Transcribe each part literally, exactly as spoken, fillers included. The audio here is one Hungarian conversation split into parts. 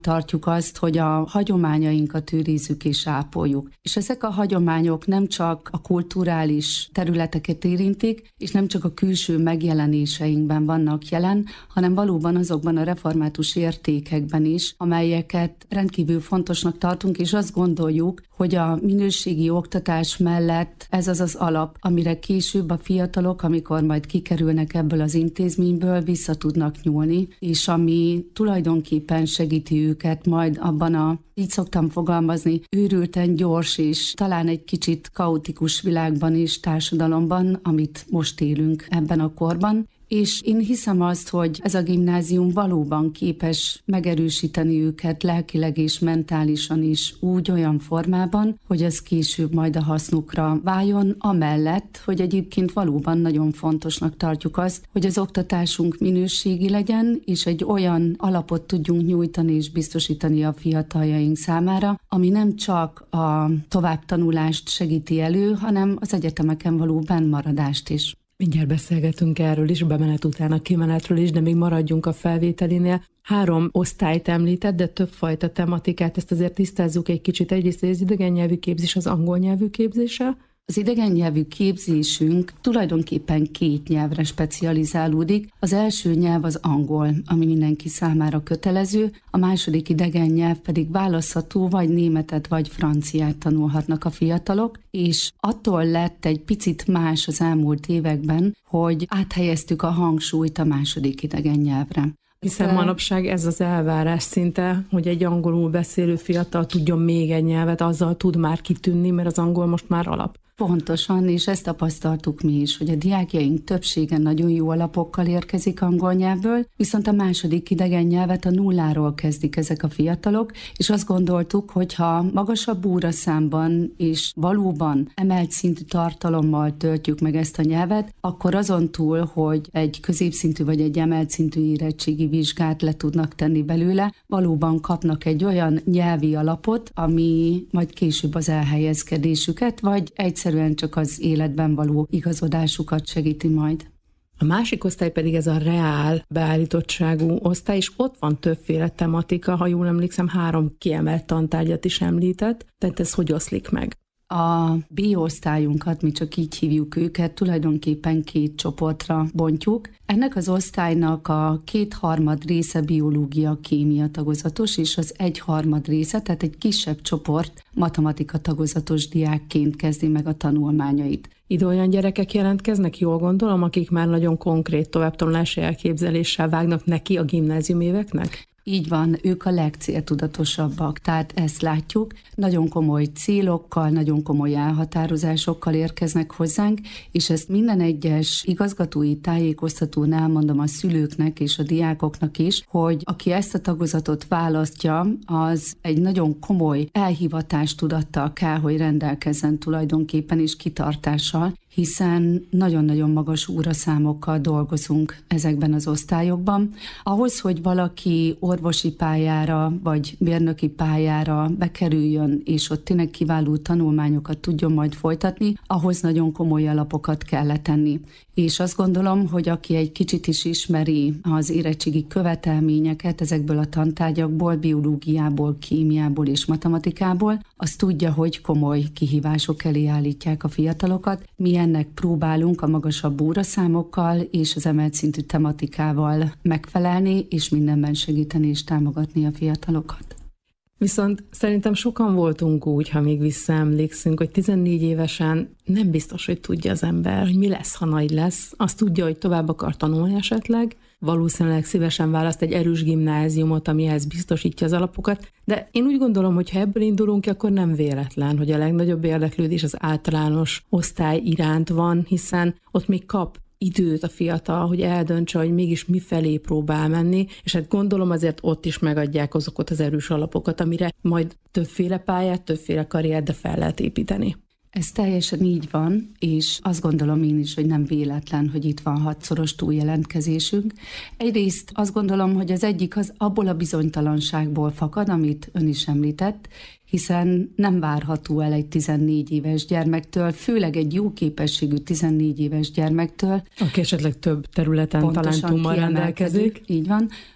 tartjuk azt, hogy a hagyományainkat őrizzük és ápoljuk. És ezek a hagyományok nem csak a kulturális területeket érintik, és nem csak a külső megjelenéseinkben vannak jelen, hanem valóban azokban a református értékekben is, amelyeket rendkívül fontosnak tartunk, és azt gondoljuk, hogy a minőségi oktatás mellett ez az az alap, amire később a fiatalok, amikor majd kikerülnek ebből az intézményből, vissza tudnak nyúlni, és ami tulajdonképpen segíti őket majd abban a, így szoktam fogalmazni, őrülten gyors és talán egy kicsit kaotikus világban és társadalomban, amit most élünk ebben a korban. És én hiszem azt, hogy ez a gimnázium valóban képes megerősíteni őket lelkileg és mentálisan is úgy olyan formában, hogy ez később majd a hasznukra váljon, amellett, hogy egyébként valóban nagyon fontosnak tartjuk azt, hogy az oktatásunk minőségi legyen, és egy olyan alapot tudjunk nyújtani és biztosítani a fiataljaink számára, ami nem csak a továbbtanulást segíti elő, hanem az egyetemeken való bennmaradást is. Mindjárt beszélgetünk erről is, bemenet után a kimenetről is, de még maradjunk a felvételinél. Három osztályt említett, de többfajta tematikát, ezt azért tisztázzuk egy kicsit. Egyrészt az idegen nyelvű képzés, az angol nyelvű képzése. Az idegen nyelvű képzésünk tulajdonképpen két nyelvre specializálódik. Az első nyelv az angol, ami mindenki számára kötelező, a második idegen nyelv pedig választható, vagy németet, vagy franciát tanulhatnak a fiatalok, és attól lett egy picit más az elmúlt években, hogy áthelyeztük a hangsúlyt a második idegen nyelvre. Hiszen manapság ez az elvárás szinte, hogy egy angolul beszélő fiatal tudjon még egy nyelvet, azzal tud már kitűnni, mert az angol most már alap. Pontosan, és ezt tapasztaltuk mi is, hogy a diákjaink többsége nagyon jó alapokkal érkezik angol nyelvből, viszont a második idegen nyelvet a nulláról kezdik ezek a fiatalok, és azt gondoltuk, hogy ha magasabb óraszámban és valóban emelt szintű tartalommal töltjük meg ezt a nyelvet, akkor azon túl, hogy egy középszintű vagy egy emelt szintű érettségi vizsgát le tudnak tenni belőle, valóban kapnak egy olyan nyelvi alapot, ami majd később az elhelyezkedésüket, vagy egyszer egyszerűen csak az életben való igazodásukat segíti majd. A másik osztály pedig ez a reál beállítottságú osztály, és ott van többféle tematika, ha jól emlékszem, három kiemelt tantárgyat is említett, tehát ez hogy oszlik meg? A B-osztályunkat, mi csak így hívjuk őket, tulajdonképpen két csoportra bontjuk. Ennek az osztálynak a kétharmad része biológia, kémia tagozatos, és az egyharmad része, tehát egy kisebb csoport matematika tagozatos diákként kezdi meg a tanulmányait. Ide olyan gyerekek jelentkeznek, jól gondolom, akik már nagyon konkrét továbbtanulási elképzeléssel vágnak neki a gimnázium éveknek? Így van, ők a legcéltudatosabbak, tehát ezt látjuk, nagyon komoly célokkal, nagyon komoly elhatározásokkal érkeznek hozzánk, és ezt minden egyes igazgatói tájékoztatón elmondom a szülőknek és a diákoknak is, hogy aki ezt a tagozatot választja, az egy nagyon komoly elhivatástudattal kell, hogy rendelkezzen tulajdonképpen és kitartással, hiszen nagyon-nagyon magas óraszámokkal dolgozunk ezekben az osztályokban. Ahhoz, hogy valaki orvosi pályára vagy mérnöki pályára bekerüljön, és ott tényleg kiváló tanulmányokat tudjon majd folytatni, ahhoz nagyon komoly alapokat kell letenni. És azt gondolom, hogy aki egy kicsit is ismeri az érettségi követelményeket ezekből a tantárgyakból, biológiából, kémiából és matematikából, az tudja, hogy komoly kihívások elé állítják a fiatalokat. Mi ennek próbálunk a magasabb óraszámokkal és az emelt szintű tematikával megfelelni, és mindenben segíteni és támogatni a fiatalokat. Viszont szerintem sokan voltunk úgy, ha még visszaemlékszünk, hogy tizennégy évesen nem biztos, hogy tudja az ember, hogy mi lesz, ha nagy lesz. Azt tudja, hogy tovább akar tanulni esetleg, valószínűleg szívesen választ egy erős gimnáziumot, amihez biztosítja az alapokat, de én úgy gondolom, hogy ha ebből indulunk ki, akkor nem véletlen, hogy a legnagyobb érdeklődés az általános osztály iránt van, hiszen ott még kap időt a fiatal, hogy eldöntse, hogy mégis mifelé próbál menni, és hát gondolom azért ott is megadják azokat az erős alapokat, amire majd többféle pályát, többféle karriert, de fel lehet építeni. Ez teljesen így van, és azt gondolom én is, hogy nem véletlen, hogy itt van hatszoros túljelentkezésünk. Egyrészt azt gondolom, hogy az egyik az abból a bizonytalanságból fakad, amit ön is említett, hiszen nem várható el egy tizennégy éves gyermektől, főleg egy jó képességű tizennégy éves gyermektől. Aki esetleg több területen talántummal rendelkezik. Így van,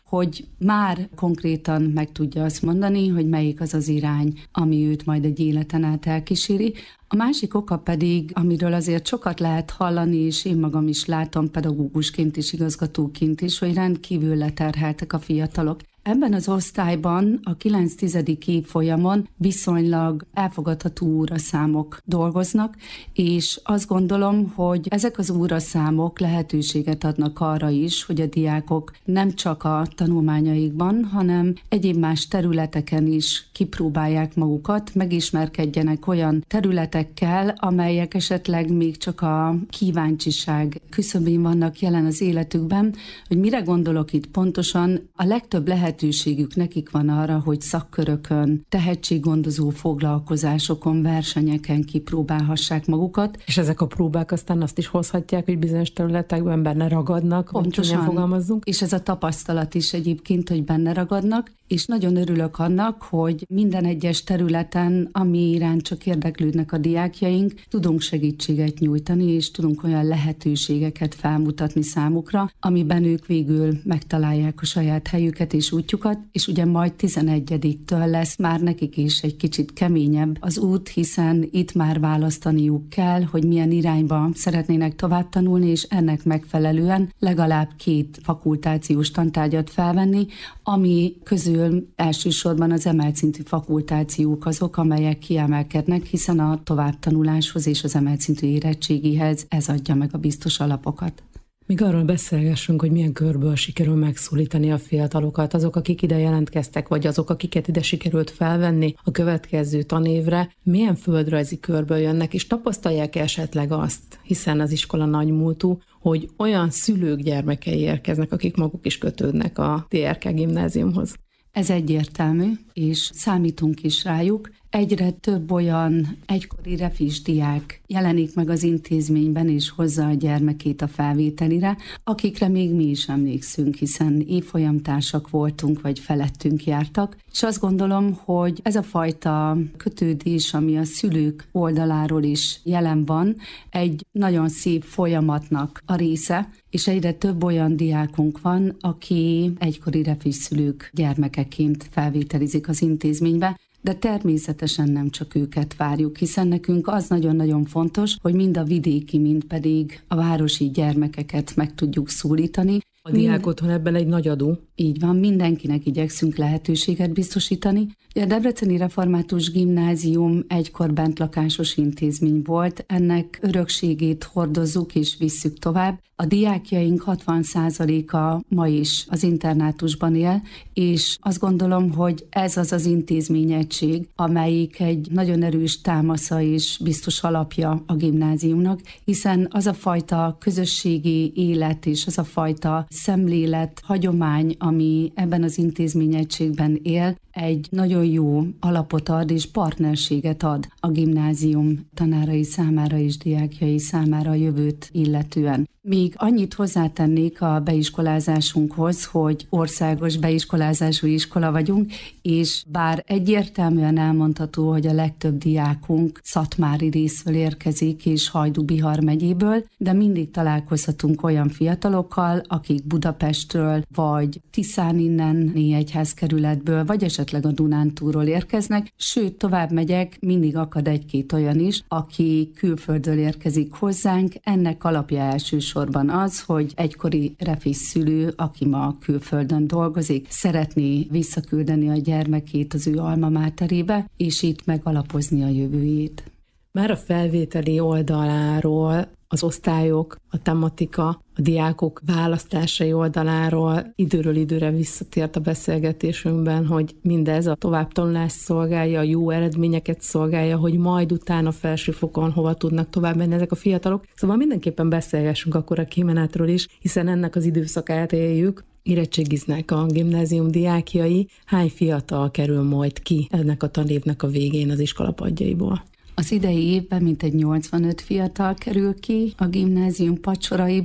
hogy már konkrétan meg tudja azt mondani, hogy melyik az az irány, ami őt majd egy életen át elkíséri. A másik oka pedig, amiről azért sokat lehet hallani, és én magam is látom pedagógusként és igazgatóként is, hogy rendkívül leterheltek a fiatalok. Ebben az osztályban a kilenc-tizedik évfolyamon viszonylag elfogadható óraszámok dolgoznak, és azt gondolom, hogy ezek az óraszámok lehetőséget adnak arra is, hogy a diákok nem csak a tanulmányaikban, hanem egyéb más területeken is kipróbálják magukat, megismerkedjenek olyan területekkel, amelyek esetleg még csak a kíváncsiság küszöbén vannak jelen az életükben. Hogy mire gondolok itt pontosan, a legtöbb lehet lehetőségük nekik van arra, hogy szakkörökön, tehetséggondozó foglalkozásokon, versenyeken kipróbálhassák magukat. És ezek a próbák aztán azt is hozhatják, hogy bizonyos területekben benne ragadnak, pontosan fogalmazzunk. És ez a tapasztalat is egyébként, hogy benne ragadnak, és nagyon örülök annak, hogy minden egyes területen, ami iránt csak érdeklődnek a diákjaink, tudunk segítséget nyújtani, és tudunk olyan lehetőségeket felmutatni számukra, amiben ők végül megtalálják a saját helyüket és útjukat, és ugye majd tizenegyediktől lesz már nekik is egy kicsit keményebb az út, hiszen itt már választaniuk kell, hogy milyen irányba szeretnének tovább tanulni, és ennek megfelelően legalább két fakultációs tantárgyat felvenni, ami közül elsősorban az emelt szintű fakultációk azok, amelyek kiemelkednek, hiszen a továbbtanuláshoz és az emelt szintű érettségihez ez adja meg a biztos alapokat. Még arról beszélgessünk, hogy milyen körből sikerül megszólítani a fiatalokat, azok, akik ide jelentkeztek, vagy azok, akiket ide sikerült felvenni a következő tanévre, milyen földrajzi körből jönnek, és tapasztalják esetleg azt, hiszen az iskola nagymúltú, hogy olyan szülők gyermekei érkeznek, akik maguk is kötődnek a té er ká gimnáziumhoz. Ez egyértelmű, és számítunk is rájuk. Egyre több olyan egykori refis diák jelenik meg az intézményben, és hozza a gyermekét a felvételire, akikre még mi is emlékszünk, hiszen évfolyamtársak voltunk, vagy felettünk jártak. És azt gondolom, hogy ez a fajta kötődés, ami a szülők oldaláról is jelen van, egy nagyon szép folyamatnak a része, és egyre több olyan diákunk van, aki egykori refis szülők gyermekeként felvételizik az intézménybe, de természetesen nem csak őket várjuk, hiszen nekünk az nagyon-nagyon fontos, hogy mind a vidéki, mind pedig a városi gyermekeket meg tudjuk szólítani. A diák otthon ebben egy nagy adó. Így van, mindenkinek igyekszünk lehetőséget biztosítani. A Debreceni Református Gimnázium egykor bentlakásos intézmény volt, ennek örökségét hordozzuk és visszük tovább. A diákjaink hatvan százaléka ma is az internátusban él, és azt gondolom, hogy ez az az intézményegység, amelyik egy nagyon erős támasza és biztos alapja a gimnáziumnak, hiszen az a fajta közösségi élet és az a fajta szemlélet, hagyomány, ami ebben az intézményegységben él, egy nagyon jó alapot ad és partnerséget ad a gimnázium tanárai számára és diákjai számára a jövőt illetően. Még annyit hozzátennék a beiskolázásunkhoz, hogy országos beiskolázású iskola vagyunk, és bár egyértelműen elmondható, hogy a legtöbb diákunk szatmári részről érkezik és Hajdú-Bihar megyéből, de mindig találkozhatunk olyan fiatalokkal, akik Budapestről, vagy Tiszán innen Nyíregyházkerületből, vagy esetleg a Dunántúlról érkeznek, sőt, tovább megyek, mindig akad egy-két olyan is, aki külföldről érkezik hozzánk. Ennek alapja elsősorban az, hogy egykori refis szülő, aki ma külföldön dolgozik, szeretné visszaküldeni a gyermekét az ő alma máterébe, és itt megalapozni a jövőjét. Már a felvételi oldaláról, az osztályok, a tematika, a diákok választásai oldaláról időről időre visszatért a beszélgetésünkben, hogy mindez a továbbtanulást szolgálja, a jó eredményeket szolgálja, hogy majd utána felsőfokon hova tudnak tovább menni ezek a fiatalok. Szóval mindenképpen beszélgessünk akkor a kimenetről is, hiszen ennek az időszakát éljük. Érettségiznek a gimnázium diákjai. Hány fiatal kerül majd ki ennek a tanévnek a végén az iskolapadjaiból? Az idei évben mintegy nyolcvanöt fiatal kerül ki a gimnázium padsoraiból,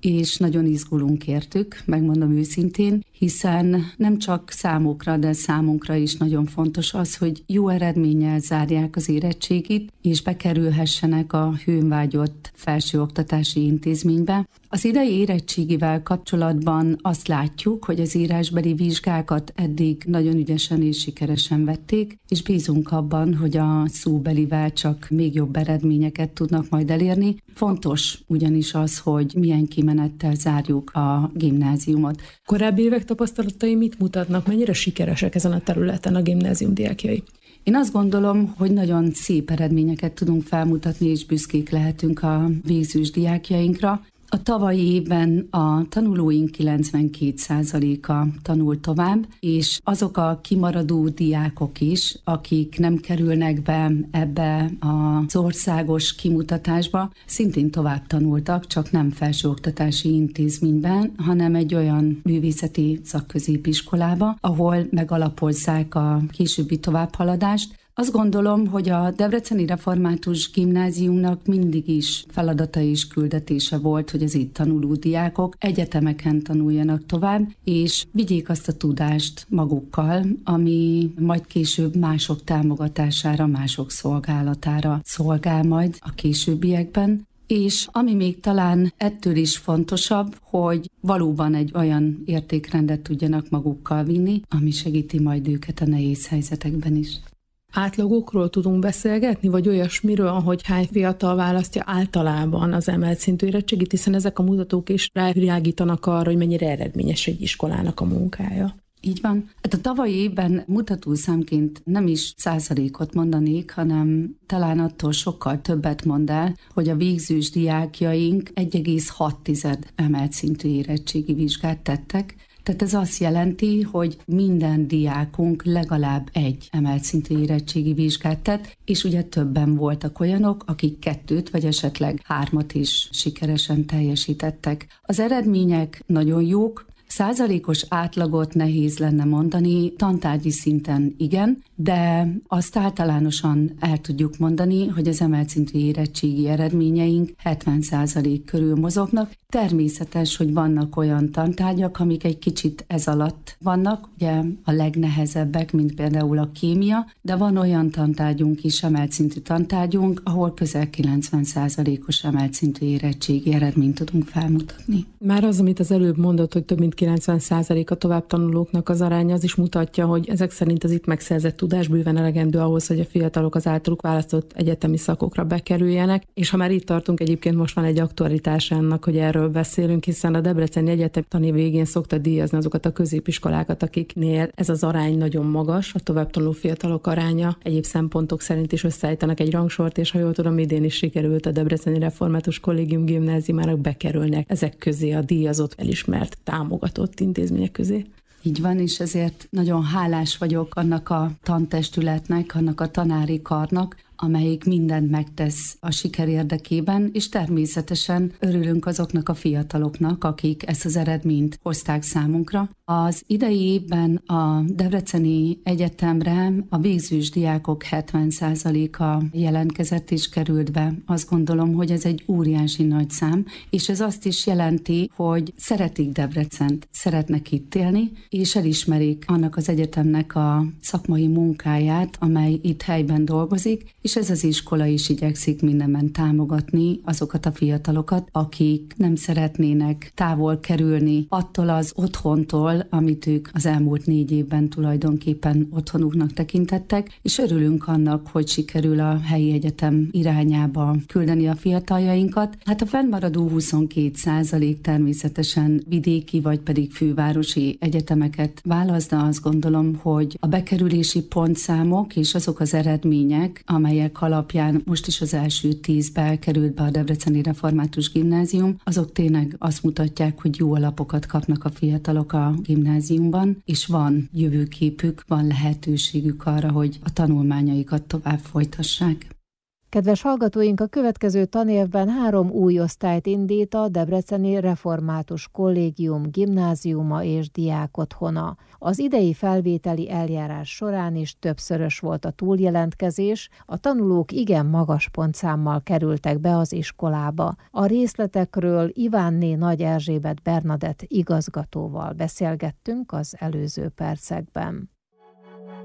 és nagyon izgulunk értük, megmondom őszintén, hiszen nem csak számukra, de számunkra is nagyon fontos az, hogy jó eredménnyel zárják az érettségit, és bekerülhessenek a hőnvágyott felsőoktatási intézménybe. Az idei érettségivel kapcsolatban azt látjuk, hogy az írásbeli vizsgákat eddig nagyon ügyesen és sikeresen vették, és bízunk abban, hogy a szóbelivel csak még jobb eredményeket tudnak majd elérni. Fontos ugyanis az, hogy milyen kimenettel zárjuk a gimnáziumot. Korábbi évek tapasztalatai mit mutatnak, mennyire sikeresek ezen a területen a gimnázium diákjai? Én azt gondolom, hogy nagyon szép eredményeket tudunk felmutatni, és büszkék lehetünk a végzős diákjainkra. A tavalyi évben a tanulóink kilencvenkét százaléka tanul tovább, és azok a kimaradó diákok is, akik nem kerülnek be ebbe az országos kimutatásba, szintén tovább tanultak, csak nem felsőoktatási intézményben, hanem egy olyan művészeti szakközépiskolába, ahol megalapozzák a későbbi továbbhaladást. Azt gondolom, hogy a Debreceni Református Gimnáziumnak mindig is feladata és küldetése volt, hogy az itt tanuló diákok egyetemeken tanuljanak tovább, és vigyék azt a tudást magukkal, ami majd később mások támogatására, mások szolgálatára szolgál majd a későbbiekben. És ami még talán ettől is fontosabb, hogy valóban egy olyan értékrendet tudjanak magukkal vinni, ami segíti majd őket a nehéz helyzetekben is. Átlagokról tudunk beszélgetni, vagy olyasmiről, hogy hány fiatal választja általában az emelt szintű érettségit, hiszen ezek a mutatók is rávilágítanak arra, hogy mennyire eredményes egy iskolának a munkája. Így van. Hát a tavalyi évben mutatószámként nem is százalékot mondanék, hanem talán attól sokkal többet mond el, hogy a végzős diákjaink egy egész hat emelt szintű érettségi vizsgát tettek. Tehát ez azt jelenti, hogy minden diákunk legalább egy emelt szintű érettségi vizsgát tett, és ugye többen voltak olyanok, akik kettőt vagy esetleg hármat is sikeresen teljesítettek. Az eredmények nagyon jók, százalékos átlagot nehéz lenne mondani, tantárgyi szinten igen, de azt általánosan el tudjuk mondani, hogy az emelt szintű érettségi eredményeink hetven százalék körül mozognak. Természetes, hogy vannak olyan tantárgyak, amik egy kicsit ez alatt vannak, ugye a legnehezebbek, mint például a kémia, de van olyan tantárgyunk is, emelt szintű tantárgyunk, ahol közel kilencven százalékos emelt szintű érettségi eredményt tudunk felmutatni. Már az, amit az előbb mondott, hogy több mint kilencven százalék a továbbtanulóknak az aránya, az is mutatja, hogy ezek szerint az itt megszerzett tudás bőven elegendő ahhoz, hogy a fiatalok az általuk választott egyetemi szakokra bekerüljenek, és ha már itt tartunk, egyébként most van egy aktualitás ennek, hogy erről beszélünk, hiszen a Debreceni Egyetem tanév végén szokta díjazni azokat a középiskolákat, akiknél ez az arány nagyon magas, a továbbtanuló fiatalok aránya. Egyéb szempontok szerint is összeállítanak egy rangsort, és ha jól tudom, idén is sikerült a Debreceni Református Kollégium gimnáziumának bekerülnek ezek közé, a díjazott, elismert, támogatott intézmények közé. Így van, és ezért nagyon hálás vagyok annak a tantestületnek, annak a tanári karnak, amelyik mindent megtesz a siker érdekében, és természetesen örülünk azoknak a fiataloknak, akik ezt az eredményt hozták számunkra. Az idei évben a Debreceni Egyetemre a végzős diákok hetven százaléka jelentkezett és került be. Azt gondolom, hogy ez egy óriási nagy szám, és ez azt is jelenti, hogy szeretik Debrecent, szeretnek itt élni, és elismerik annak az egyetemnek a szakmai munkáját, amely itt helyben dolgozik, és ez az iskola is igyekszik mindenben támogatni azokat a fiatalokat, akik nem szeretnének távol kerülni attól az otthontól, amit ők az elmúlt négy évben tulajdonképpen otthonuknak tekintettek, és örülünk annak, hogy sikerül a helyi egyetem irányába küldeni a fiataljainkat. Hát a fennmaradó huszonkét százalék természetesen vidéki vagy pedig fővárosi egyetemeket választ, de azt gondolom, hogy a bekerülési pontszámok és azok az eredmények, amelyek alapján most is az első tízbe került be a Debreceni Református Gimnázium, azok tényleg azt mutatják, hogy jó alapokat kapnak a fiatalok a gimnáziumban, és van jövőképük, van lehetőségük arra, hogy a tanulmányaikat tovább folytassák. Kedves hallgatóink, a következő tanévben három új osztályt indít a Debreceni Református Kollégium gimnáziuma és diákotthona. Az idei felvételi eljárás során is többszörös volt a túljelentkezés, a tanulók igen magas pontszámmal kerültek be az iskolába. A részletekről Ivánné Nagy Erzsébet Bernadett igazgatóval beszélgettünk az előző percekben.